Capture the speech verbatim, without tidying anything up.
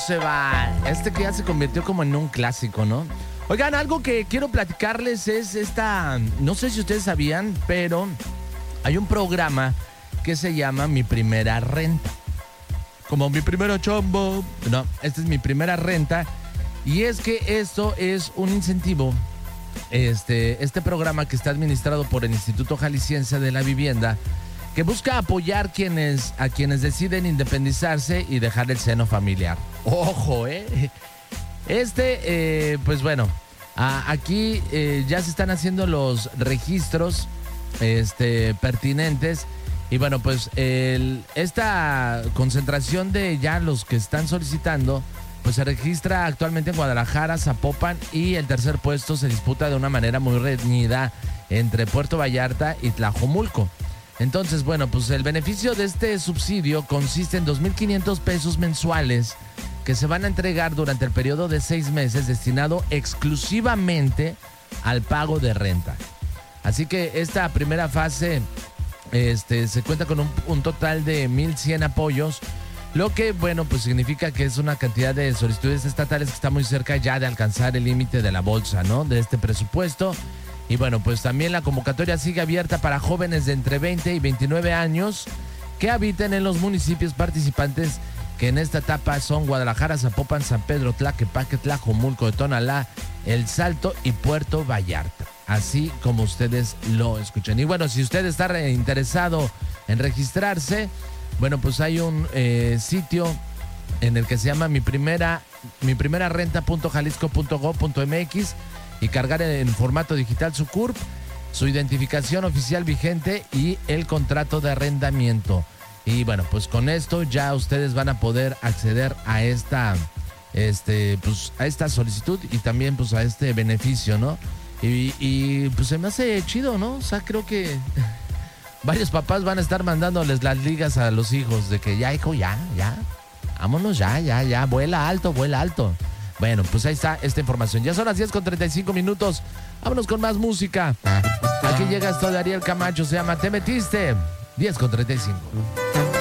se va. Este que ya se convirtió como en un clásico, ¿no? Oigan, algo que quiero platicarles es esta... No sé si ustedes sabían, pero hay un programa que se llama Mi Primera Renta. Como mi primera chamba. No, esta es Mi Primera Renta. Y es que esto es un incentivo. Este, este programa que está administrado por el Instituto Jalisciense de la Vivienda, que busca apoyar quienes, a quienes deciden independizarse y dejar el seno familiar. Ojo, ¿eh? Este, eh, pues bueno, a, aquí eh, ya se están haciendo los registros este, pertinentes. Y bueno, pues el, esta concentración de ya los que están solicitando, pues se registra actualmente en Guadalajara, Zapopan, y el tercer puesto se disputa de una manera muy reñida entre Puerto Vallarta y Tlajomulco. Entonces, bueno, pues el beneficio de este subsidio consiste en dos mil quinientos pesos mensuales que se van a entregar durante el periodo de seis meses destinado exclusivamente al pago de renta. Así que esta primera fase este, se cuenta con un, un total de mil cien apoyos, lo que, bueno, pues significa que es una cantidad de solicitudes estatales que está muy cerca ya de alcanzar el límite de la bolsa, ¿no? De este presupuesto. Y bueno, pues también la convocatoria sigue abierta para jóvenes de entre veinte y veintinueve años que habiten en los municipios participantes, que en esta etapa son Guadalajara, Zapopan, San Pedro, Tlaquepaque, Tlajomulco de Tonalá, El Salto y Puerto Vallarta. Así como ustedes lo escuchan. Y bueno, si usted está interesado en registrarse, bueno, pues hay un eh, sitio en el que se llama mi primera, mi primera renta punto jalisco punto gob punto mx y cargar en formato digital su C U R P, su identificación oficial vigente y el contrato de arrendamiento. Y bueno, pues con esto ya ustedes van a poder acceder a esta, este, pues a esta solicitud y también pues a este beneficio, ¿no? Y, y pues se me hace chido, ¿no? O sea, creo que varios papás van a estar mandándoles las ligas a los hijos de que ya, hijo, ya, ya, vámonos, ya, ya, ya, vuela alto, vuela alto. Bueno, pues ahí está esta información. Ya son las diez con treinta y cinco minutos. Vámonos con más música. Aquí llega esto de Ariel Camacho, se llama Te Metiste. diez con treinta y cinco.